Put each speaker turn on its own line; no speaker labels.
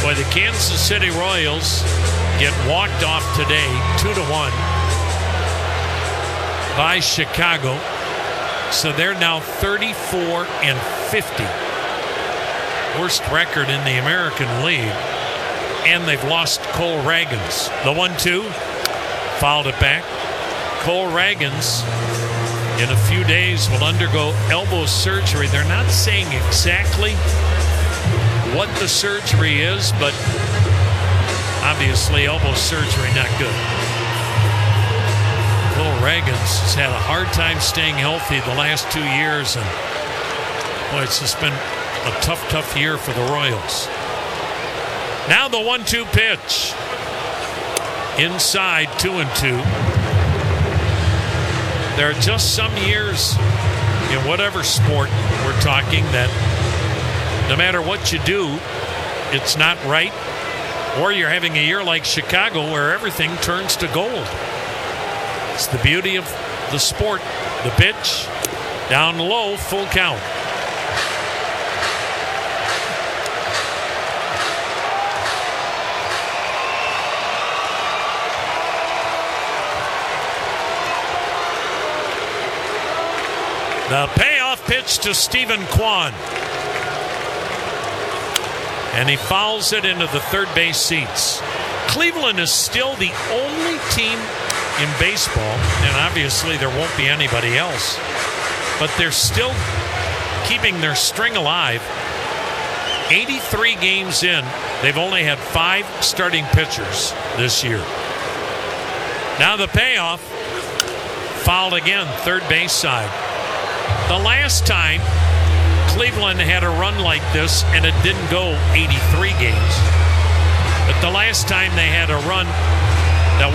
Boy, the Kansas City Royals get walked off today 2-1 by Chicago. So they're now 34-50. Worst record in the American League. And they've lost Cole Ragans. The 1-2 fouled it back. Cole Ragans in a few days will undergo elbow surgery. They're not saying exactly what the surgery is, but obviously elbow surgery not good. Cole Ragans has had a hard time staying healthy the last 2 years, and boy, it's just been a tough year for the Royals. Now the 1-2 pitch. Inside 2-2. There are just some years in whatever sport we're talking that no matter what you do, it's not right. Or you're having a year like Chicago where everything turns to gold. It's the beauty of the sport. The pitch, down low, full count. The payoff pitch to Stephen Kwan. And he fouls it into the third base seats. Cleveland is still the only team in baseball, and obviously there won't be anybody else, but they're still keeping their string alive. 83 games in, they've only had 5 starting pitchers this year. Now the payoff, fouled again, third base side. The last time Cleveland had a run like this, and it didn't go 83 games, but the last time they had a run